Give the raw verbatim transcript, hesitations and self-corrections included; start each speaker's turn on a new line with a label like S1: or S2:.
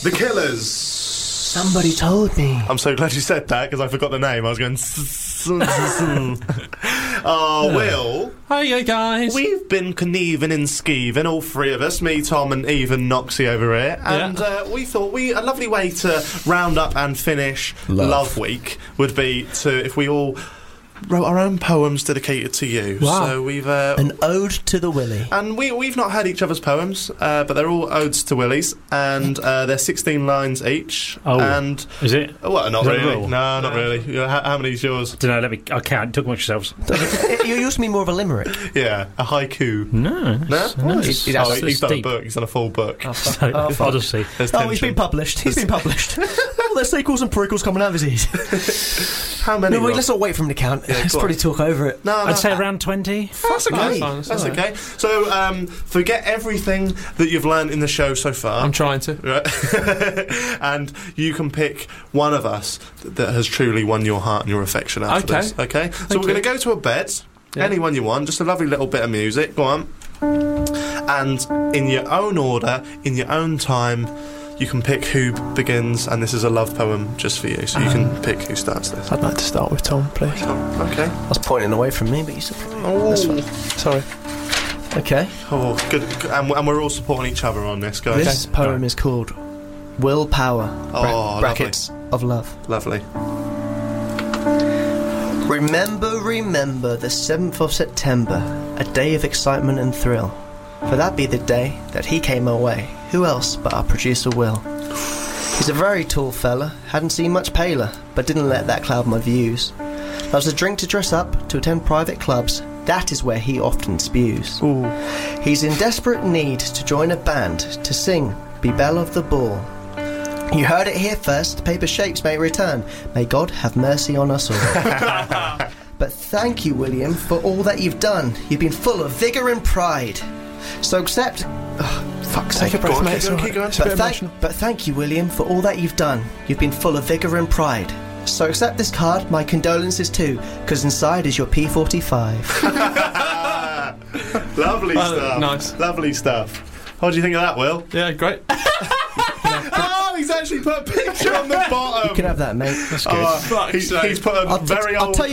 S1: The Killers.
S2: Somebody told me.
S1: I'm so glad you said that because I forgot the name. I was going. Oh,
S3: Yeah.
S1: Will.
S3: Hiya, guys.
S1: We've been conniving and skeeving, all three of us, me, Tom, and even Noxie over here, and
S3: Yeah.
S1: uh, we thought we a lovely way to round up and finish
S2: Love.
S1: Love Week would be to if we all wrote our own poems dedicated to you.
S3: Wow.
S1: So we've uh,
S2: An ode to the Willy.
S1: and we we've not heard each other's poems, uh, but they're all odes to Willies, and uh, they're sixteen lines each.
S3: Oh.
S1: And
S3: Is it?
S1: well, not
S3: Is that a
S1: really.
S3: rule?
S1: No, not really. Yeah, How, how many's yours?
S3: Don't know. Let me. I can't. Talk amongst yourselves.
S2: You used to be more of a limerick.
S1: Yeah, a haiku.
S3: No.
S1: No,
S3: that's-
S1: Oh,
S3: that's-
S1: he's,
S2: that's-
S1: oh,
S3: that's
S1: he's done a
S3: deep.
S1: book. He's done a full book.
S3: So,
S2: Oh, fuck.
S3: Odyssey.
S1: There's
S2: Oh, he's
S1: tension.
S2: been published. He's been published. Oh, there's sequels and prequels coming out of his.
S1: How many?
S2: No, wait,
S1: Rob?
S2: let's not wait for him to count.
S1: Yeah,
S2: Let's
S1: go on.
S2: probably talk over it.
S1: No, no,
S3: I'd say around twenty.
S1: that's okay.
S2: That's
S4: fine,
S1: That's,
S4: that's
S1: okay. So, um, forget everything that you've learned in the show so far.
S4: I'm trying to.
S1: Right? And you can pick one of us that has truly won your heart and your affection after
S4: Okay.
S1: this. Okay. So
S4: Thank
S1: we're going
S4: you.
S1: to go to a bed.
S4: Yeah.
S1: Anyone you want. Just a lovely little bit of music. Go on. And in your own order, in your own time, you can pick who begins. And this is a love poem just for you. So you can pick who starts this.
S4: I'd like to start with Tom, please.
S1: Oh, okay.
S2: I was pointing away from me, but you said.
S1: Oh,
S2: That's fine.
S4: Sorry.
S2: Okay.
S1: oh good. good. And, and we're all supporting each other on this, guys.
S2: This poem is called Willpower.
S1: Oh,
S2: brackets of love.
S1: Lovely.
S2: Remember, remember the seventh of September, a day of excitement and thrill. For that be the day that he came away. Who else but our producer Will? He's a very tall fella, hadn't seen much paler, but didn't let that cloud my views. Loves a drink to dress up, to attend private clubs, that is where he often spews.
S4: Ooh.
S2: He's in desperate need to join a band, to sing, be belle of the ball. You heard it here first, Paper Shapes may return. May God have mercy on us all. But thank you, William, for all that you've done. You've been full of vigour and pride. So accept... Oh, fuck's sake.
S4: Take a breath,
S1: Go on,
S4: mate.
S1: keep
S4: It's
S1: going,
S4: all
S1: keep
S4: right.
S1: going.
S4: It's a
S2: But
S4: bit
S2: thank,
S4: emotional.
S2: but thank you, William, for all that you've done. You've been full of vigour and pride. So accept this card, my condolences too, because inside is your P forty-five.
S1: Lovely
S4: Oh,
S1: stuff.
S4: nice.
S1: Lovely stuff. What do you think of that, Will?
S4: Yeah, great.
S1: Oh, he's actually put a picture on the bottom.
S2: You can have that, mate.
S4: That's
S1: Oh,
S4: Fuck's
S1: he's,
S4: sake.
S1: he's put a
S2: I'll t-
S1: very
S2: I'll
S1: old
S2: tell you